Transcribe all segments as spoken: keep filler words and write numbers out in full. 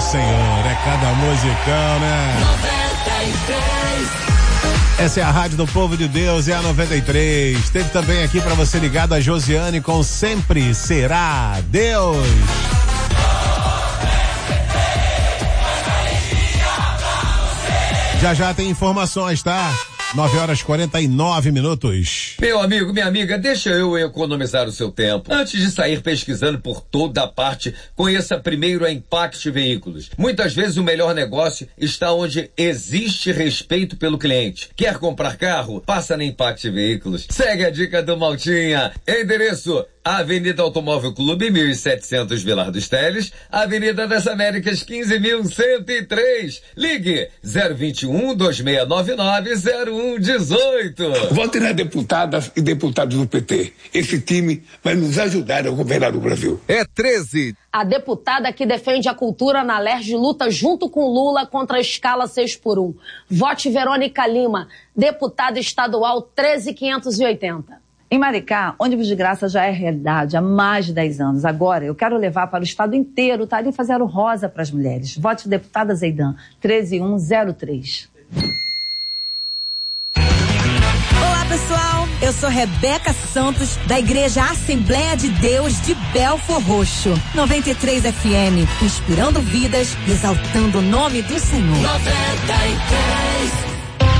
senhor, é cada musicão, né? noventa e três. Essa é a Rádio do Povo de Deus, é a noventa e três. Teve também aqui pra você ligado a Josiane com Sempre Será Deus. Já já tem informações, tá? nove horas e quarenta e nove minutos. Meu amigo, minha amiga, deixa eu economizar o seu tempo. Antes de sair pesquisando por toda a parte, conheça primeiro a Impact Veículos. Muitas vezes o melhor negócio está onde existe respeito pelo cliente. Quer comprar carro? Passa na Impact Veículos. Segue a dica do Maltinha. Endereço: Avenida Automóvel Clube, mil e setecentos Vilar dos Teles, Avenida das Américas, quinze mil cento e três. Ligue zero vinte e um, dois seis nove nove, zero um um oito. Vote nas deputadas e deputados do P T. Esse time vai nos ajudar a governar o Brasil. É treze. A deputada que defende a cultura na Alerj luta junto com Lula contra a escala seis por um. Vote Verônica Lima, deputada estadual treze mil quinhentos e oitenta. Em Maricá, ônibus de graça já é realidade há mais de dez anos. Agora, eu quero levar para o estado inteiro tarifa zero rosa para as mulheres. Vote deputada Zeidan, treze mil cento e três. Olá, pessoal. Eu sou Rebeca Santos, da Igreja Assembleia de Deus de Belfor Roxo. noventa e três F M, inspirando vidas, exaltando o nome do Senhor. noventa e três.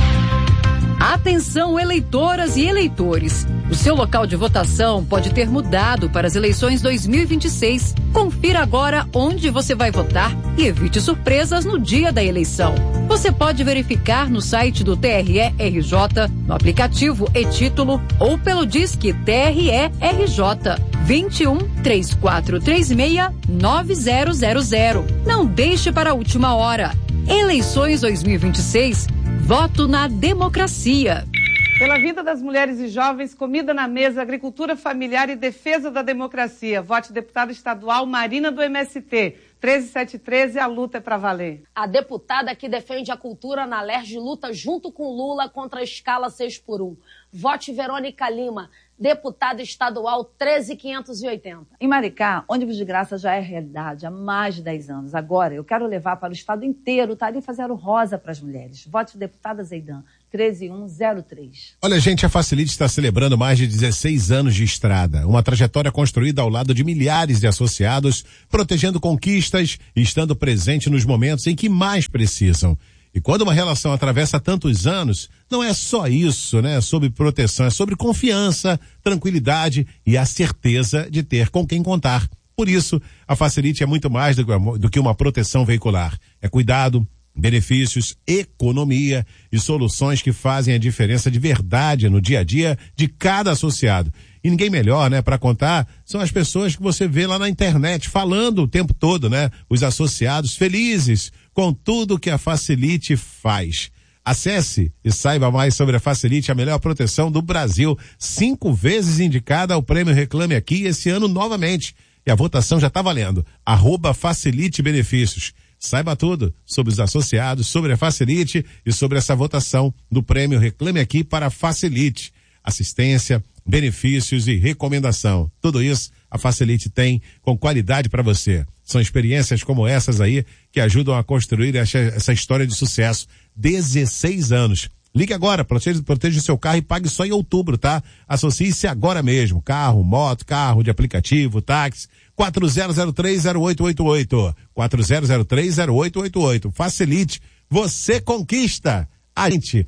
Atenção, eleitoras e eleitores. O seu local de votação pode ter mudado para as eleições dois mil e vinte e seis. Confira agora onde você vai votar e evite surpresas no dia da eleição. Você pode verificar no site do T R E R J, no aplicativo e-Título ou pelo Disque T R E R J vinte e um, três quatro três seis, nove zero zero zero. Não deixe para a última hora. Eleições dois mil e vinte e seis. Voto na democracia. Pela vida das mulheres e jovens, comida na mesa, agricultura familiar e defesa da democracia. Vote deputada estadual Marina do M S T. treze mil setecentos e treze, a luta é pra valer. A deputada que defende a cultura na Alerj luta junto com Lula contra a escala seis por um. Vote Verônica Lima, deputada estadual treze mil quinhentos e oitenta. Em Maricá, ônibus de graça já é realidade há mais de dez anos. Agora, eu quero levar para o estado inteiro tarifa zero rosa para as mulheres. Vote deputada Zeidan, treze mil cento e três. Olha, gente, a Facilite está celebrando mais de dezesseis anos de estrada. Uma trajetória construída ao lado de milhares de associados, protegendo conquistas e estando presente nos momentos em que mais precisam. E quando uma relação atravessa tantos anos, não é só isso, né? É sobre proteção, é sobre confiança, tranquilidade e a certeza de ter com quem contar. Por isso, a Facilite é muito mais do, do que uma proteção veicular. É cuidado, benefícios, economia e soluções que fazem a diferença de verdade no dia a dia de cada associado. E ninguém melhor, né, para contar, são as pessoas que você vê lá na internet falando o tempo todo, né? Os associados felizes com tudo que a Facilite faz. Acesse e saiba mais sobre a Facilite, a melhor proteção do Brasil, cinco vezes indicada ao prêmio Reclame Aqui esse ano novamente. E a votação já está valendo. Arroba Facilite Benefícios. Saiba tudo sobre os associados, sobre a Facilite e sobre essa votação do prêmio Reclame Aqui para a Facilite. Assistência, benefícios e recomendação. Tudo isso a Facilite tem com qualidade para você. São experiências como essas aí que ajudam a construir essa, essa história de sucesso. dezesseis anos. Ligue agora, proteja, proteja o seu carro e pague só em outubro, tá? Associe-se agora mesmo. Carro, moto, carro de aplicativo, táxi. quatro zero zero três zero oito oito oito. quatro zero zero três zero oito oito oito. Facilite. Você conquista. A gente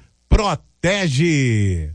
protege.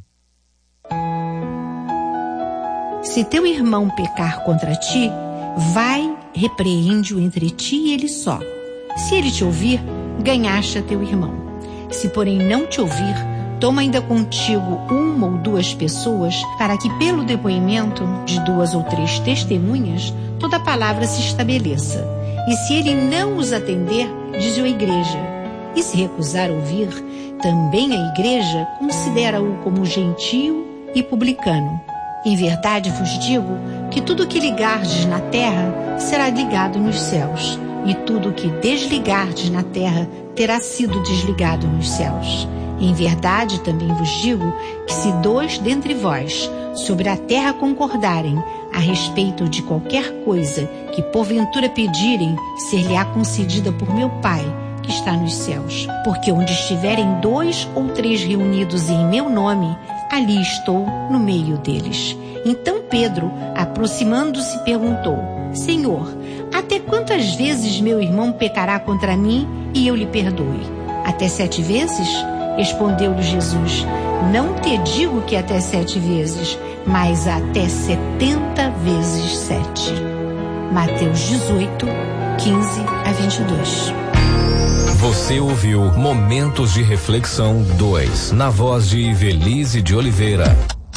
Se teu irmão pecar contra ti, vai, repreende-o entre ti e ele só. Se ele te ouvir, ganhaste a teu irmão. Se, porém, não te ouvir, toma ainda contigo uma ou duas pessoas, para que, pelo depoimento de duas ou três testemunhas, toda a palavra se estabeleça. E se ele não os atender, dize-o à igreja. E se recusar ouvir, também a igreja considera-o como gentio e publicano. Em verdade vos digo que tudo o que ligardes na terra será ligado nos céus, e tudo o que desligardes na terra terá sido desligado nos céus. Em verdade também vos digo que se dois dentre vós sobre a terra concordarem a respeito de qualquer coisa que porventura pedirem, ser-lhe-á concedida por meu Pai, que está nos céus. Porque onde estiverem dois ou três reunidos em meu nome, ali estou no meio deles. Então Pedro, aproximando-se, perguntou: Senhor, até quantas vezes meu irmão pecará contra mim e eu lhe perdoe? Até sete vezes? Respondeu-lhe Jesus: Não te digo que até sete vezes, mas até setenta vezes sete. Mateus dezoito, quinze a vinte e dois. Você ouviu Momentos de Reflexão dois, na voz de Ivelise de Oliveira.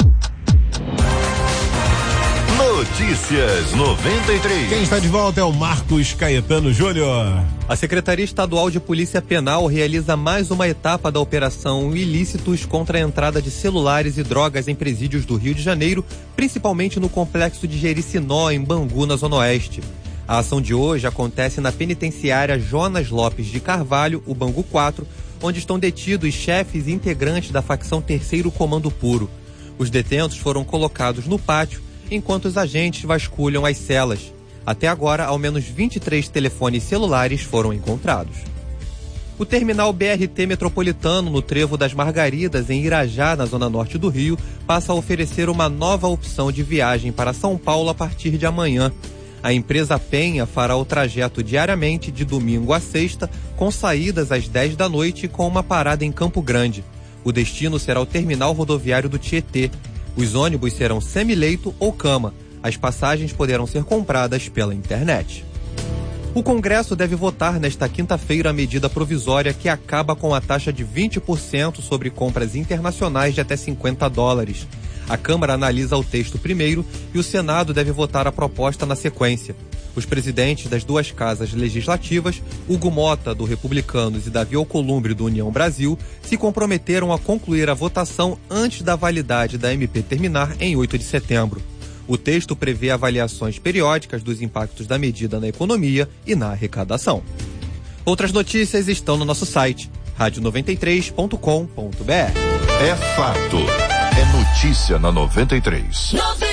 Notícias noventa e três. Quem está de volta é o Marcos Caetano Júnior. A Secretaria Estadual de Polícia Penal realiza mais uma etapa da Operação Ilícitos contra a entrada de celulares e drogas em presídios do Rio de Janeiro, principalmente no complexo de Jericinó, em Bangu, na Zona Oeste. A ação de hoje acontece na penitenciária Jonas Lopes de Carvalho, o Bangu quatro, onde estão detidos chefes e integrantes da facção Terceiro Comando Puro. Os detentos foram colocados no pátio, enquanto os agentes vasculham as celas. Até agora, ao menos vinte e três telefones celulares foram encontrados. O terminal B R T metropolitano no Trevo das Margaridas, em Irajá, na zona norte do Rio, passa a oferecer uma nova opção de viagem para São Paulo a partir de amanhã. A empresa Penha fará o trajeto diariamente de domingo a sexta, com saídas às dez da noite e com uma parada em Campo Grande. O destino será o terminal rodoviário do Tietê. Os ônibus serão semileito ou cama. As passagens poderão ser compradas pela internet. O Congresso deve votar nesta quinta-feira a medida provisória que acaba com a taxa de vinte por cento sobre compras internacionais de até cinquenta dólares. A Câmara analisa o texto primeiro e o Senado deve votar a proposta na sequência. Os presidentes das duas casas legislativas, Hugo Mota, do Republicanos, e Davi Alcolumbre, do União Brasil, se comprometeram a concluir a votação antes da validade da M P terminar em oito de setembro. O texto prevê avaliações periódicas dos impactos da medida na economia e na arrecadação. Outras notícias estão no nosso site, rádio noventa e três ponto com ponto b r. É fato. É notícia na noventa e três.